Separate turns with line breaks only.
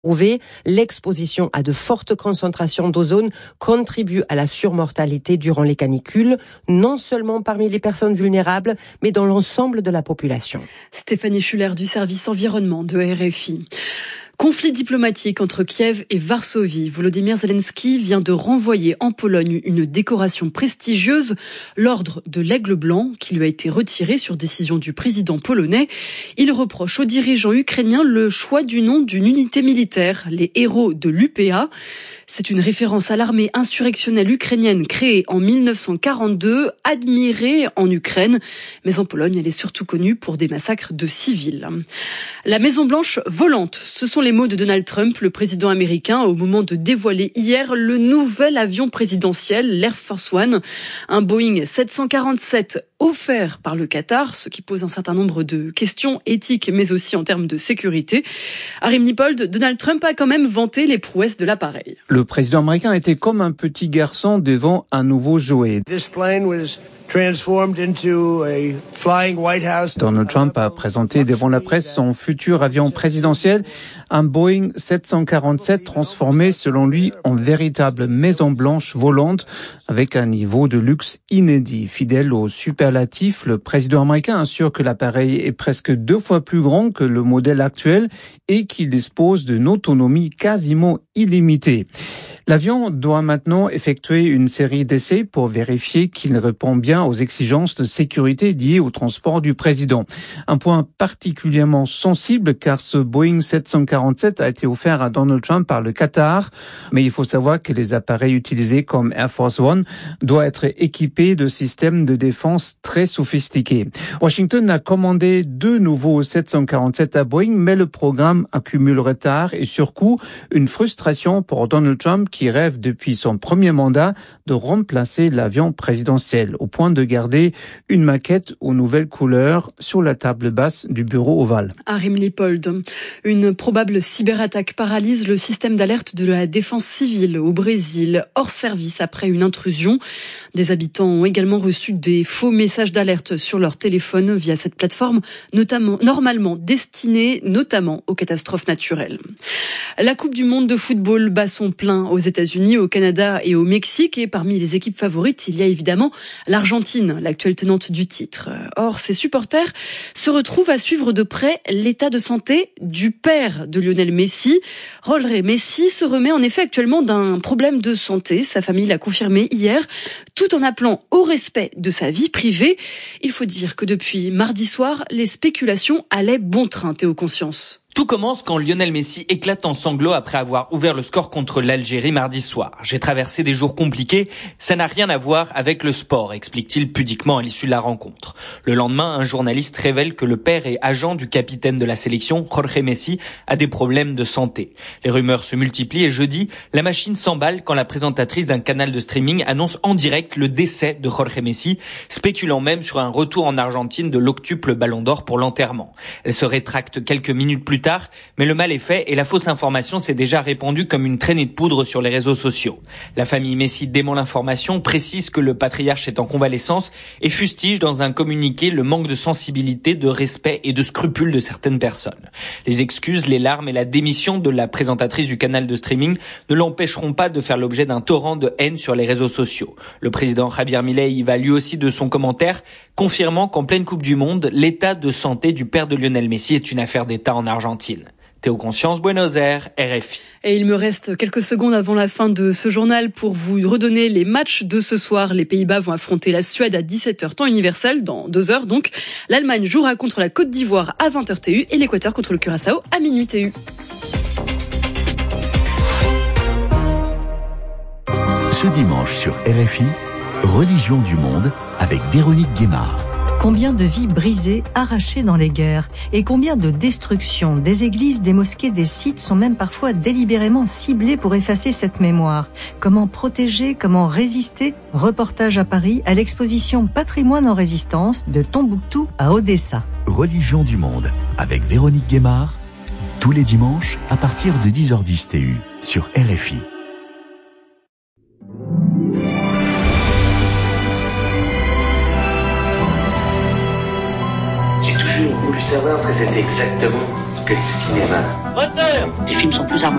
L'exposition à de fortes concentrations d'ozone contribue à la surmortalité durant les canicules, non seulement parmi les personnes vulnérables, mais dans l'ensemble de la population.
Stéphanie Schuller du service environnement de RFI. Conflit diplomatique entre Kiev et Varsovie. Volodymyr Zelensky vient de renvoyer en Pologne une décoration prestigieuse, l'ordre de l'Aigle Blanc, qui lui a été retiré sur décision du président polonais. Il reproche aux dirigeants ukrainiens le choix du nom d'une unité militaire, les héros de l'UPA. C'est une référence à l'armée insurrectionnelle ukrainienne créée en 1942, admirée en Ukraine. Mais en Pologne, elle est surtout connue pour des massacres de civils. La Maison-Blanche volante, ce sont les mots de Donald Trump, le président américain, au moment de dévoiler hier le nouvel avion présidentiel, l'Air Force One, un Boeing 747 offert par le Qatar, ce qui pose un certain nombre de questions éthiques, mais aussi en termes de sécurité. Arim Nippold, Donald Trump a quand même vanté les prouesses de l'appareil.
Le président américain était comme un petit garçon devant un nouveau jouet. Donald Trump a présenté devant la presse son futur avion présidentiel, un Boeing 747 transformé selon lui en véritable maison blanche volante avec un niveau de luxe inédit. Fidèle au superlatif, le président américain assure que l'appareil est presque 2 fois plus grand que le modèle actuel et qu'il dispose d'une autonomie quasiment illimitée. L'avion doit maintenant effectuer une série d'essais pour vérifier qu'il répond bien aux exigences de sécurité liées au transport du président. Un point particulièrement sensible car ce Boeing 747 a été offert à Donald Trump par le Qatar, mais il faut savoir que les appareils utilisés comme Air Force One doivent être équipés de systèmes de défense très sophistiqués. Washington a commandé 2 nouveaux 747 à Boeing, mais le programme accumule retard et surcoût, une frustration pour Donald Trump qui rêve depuis son premier mandat de remplacer l'avion présidentiel, au point de garder une maquette aux nouvelles couleurs sur la table basse du bureau ovale.
Arim Nippold. Une probable cyberattaque paralyse le système d'alerte de la défense civile au Brésil, hors service après une intrusion. Des habitants ont également reçu des faux messages d'alerte sur leur téléphone via cette plateforme, normalement destinée notamment aux catastrophes naturelles. La Coupe du monde de football bat son plein aux États-Unis, au Canada et au Mexique. Et parmi les équipes favorites, il y a évidemment l'Argentine, l'actuelle tenante du titre. Or, ses supporters se retrouvent à suivre de près l'état de santé du père de Lionel Messi. Jorge Messi se remet en effet actuellement d'un problème de santé. Sa famille l'a confirmé hier, tout en appelant au respect de sa vie privée. Il faut dire que depuis mardi soir, les spéculations allaient bon train, Théo Conscience.
Tout commence quand Lionel Messi éclate en sanglots après avoir ouvert le score contre l'Algérie mardi soir. J'ai traversé des jours compliqués, ça n'a rien à voir avec le sport, explique-t-il pudiquement à l'issue de la rencontre. Le lendemain, un journaliste révèle que le père et agent du capitaine de la sélection, Jorge Messi, a des problèmes de santé. Les rumeurs se multiplient et jeudi, la machine s'emballe quand la présentatrice d'un canal de streaming annonce en direct le décès de Jorge Messi, spéculant même sur un retour en Argentine de l'octuple Ballon d'Or pour l'enterrement. Elle se rétracte quelques minutes plus tard, mais le mal est fait et la fausse information s'est déjà répandue comme une traînée de poudre sur les réseaux sociaux. La famille Messi dément l'information, précise que le patriarche est en convalescence et fustige dans un communiqué le manque de sensibilité, de respect et de scrupule de certaines personnes. Les excuses, les larmes et la démission de la présentatrice du canal de streaming ne l'empêcheront pas de faire l'objet d'un torrent de haine sur les réseaux sociaux. Le président Javier Milei y va lui aussi de son commentaire, confirmant qu'en pleine Coupe du Monde, l'état de santé du père de Lionel Messi est une affaire d'État en Argentine. Théo Conscience, Buenos Aires, RFI.
Et il me reste quelques secondes avant la fin de ce journal pour vous redonner les matchs de ce soir. Les Pays-Bas vont affronter la Suède à 17h temps universel, dans 2 heures donc. L'Allemagne jouera contre la Côte d'Ivoire à 20h TU et l'Équateur contre le Curaçao à minuit TU.
Ce dimanche sur RFI, Religion du monde avec Véronique Guémard.
Combien de vies brisées, arrachées dans les guerres, et combien de destructions, des églises, des mosquées, des sites sont même parfois délibérément ciblés pour effacer cette mémoire. Comment protéger, comment résister? Reportage à Paris à l'exposition Patrimoine en résistance de Tombouctou à Odessa.
Religion du monde avec Véronique Guémard, tous les dimanches à partir de 10h10 TU sur RFI.
J'ai toujours voulu savoir ce que c'était exactement que le cinéma.
Moteur !
Les films sont plus harmonieux.